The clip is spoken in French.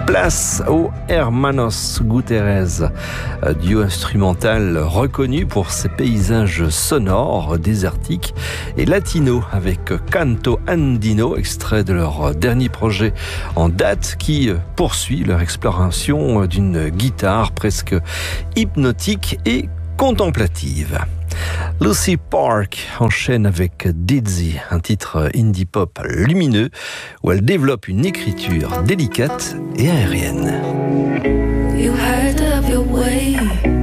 Place aux Hermanos Gutierrez, duo instrumental reconnu pour ses paysages sonores, désertiques et latinos avec Canto Andino, extrait de leur dernier projet en date qui poursuit leur exploration d'une guitare presque hypnotique et contemplative. Lucy Park enchaîne avec Dizzy, un titre indie pop lumineux où elle développe une écriture délicate et aérienne. You had to have your way.